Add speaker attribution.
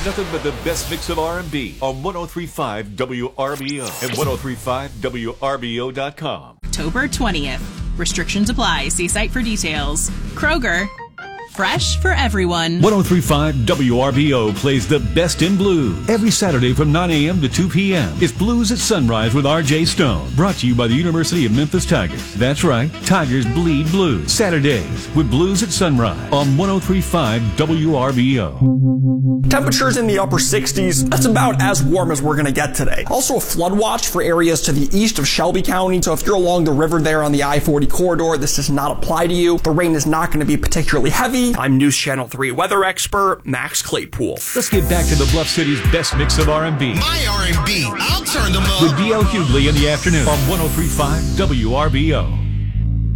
Speaker 1: Nothing but the best mix of R&B on 103.5 WRBO and 103.5WRBO.com.
Speaker 2: October 20th. Restrictions apply. See site for details. Kroger. Fresh for everyone.
Speaker 1: 103.5 WRBO plays the best in blues every Saturday from 9 a.m. to 2 p.m. It's Blues at Sunrise with R.J. Stone. Brought to you by the University of Memphis Tigers. That's right, Tigers bleed blues. Saturdays with Blues at Sunrise on 103.5 WRBO.
Speaker 3: Temperatures in the upper 60s. That's about as warm as we're going to get today. Also a flood watch for areas to the east of Shelby County. So if you're along the river there on the I-40 corridor, this does not apply to you. The rain is not going to be particularly heavy. I'm News Channel 3 weather expert Max Claypool.
Speaker 1: Let's get back to the Bluff City's best mix of R&B.
Speaker 4: My R&B, I'll turn them up.
Speaker 1: With D.L. Hughley in the afternoon on 103.5 WRBO.